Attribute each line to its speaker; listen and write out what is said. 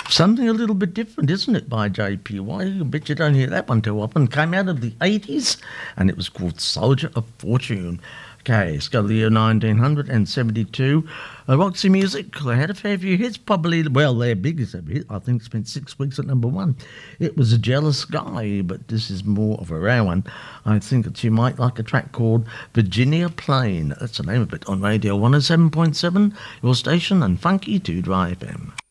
Speaker 1: Something a little bit different, isn't it, by JPY? I bet you don't hear that one too often. Came out of the 80s, and it was called Soldier of Fortune. Okay, let's go to the year 1972. Roxy Music, they had a fair few hits, probably, well, their biggest ever hit, I think, spent 6 weeks at number one. It was A Jealous Guy, but this is more of a rare one. I think that you might like a track called Virginia Plain. That's the name of it on Radio 107.7, your station, and Funky 2 Dry FM.